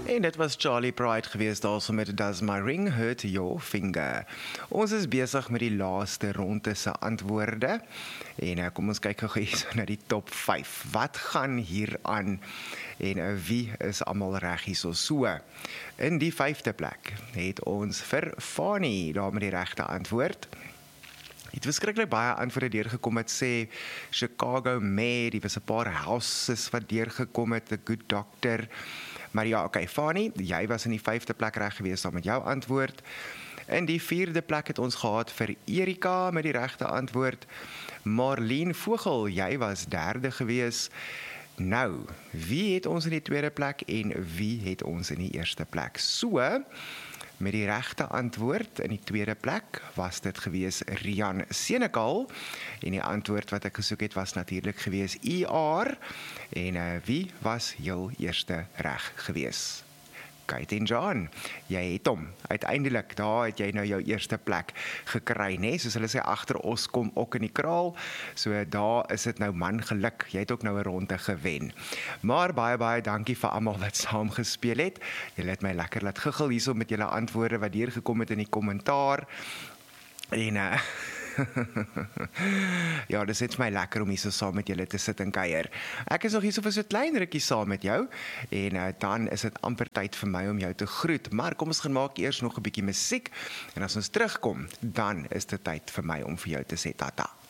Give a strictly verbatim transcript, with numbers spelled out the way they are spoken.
En dit was Charlie Pride geweest daarso met Does My Ring Hurt Your Finger. Ons is besig met die laaste ronde se antwoorde. En uh, kom ons kyk gou hier na die top vyf. Wat gaan hier aan? En uh, wie is almal reg hierso so? In die vyfde plek het ons vir Fani daar met die regte antwoord. Het verskriklik baie antwoorde deurgekom het, sê Chicago Med, die was 'n paar houses wat deurgekom het, The Good Doctor. Maar ja, oké, okay, Fani, jy was in die vyfde plek reg gewees saam met jou antwoord. In die vierde plek het ons gehad vir Erika met die regte antwoord. Marlene Vogel, jy was derde gewees. Nou, wie het ons in die tweede plek en wie het ons in die eerste plek? So, met die regte antwoord in die tweede plek was dit gewees Rian Senekal en die antwoord wat ek gesoek het was natuurlik gewees E R en uh, wie was heel eerste reg gewees? Kate en John, jy het hom. Uiteindelik, daar het jy nou jou eerste plek gekry, né? Soos hulle sê, agter ons kom ook in die kraal. So daar is dit nou man geluk. Jy het ook nou 'n ronde gewen. Maar baie baie dankie vir almal wat saam gespeel het. Julle het my lekker laat giggel hierso met julle antwoorde wat deurgekom het in die kommentaar. En uh, ja, dit is my lekker om hier so saam met julle te sit en kuier. Ek is nog hier so vir so 'n klein rukkie saam met jou en uh, dan is dit amper tyd vir my om jou te groet. Maar kom ons gaan maak eers nog 'n bietjie musiek en as ons terugkom, dan is dit tyd vir my om vir jou te sê tata.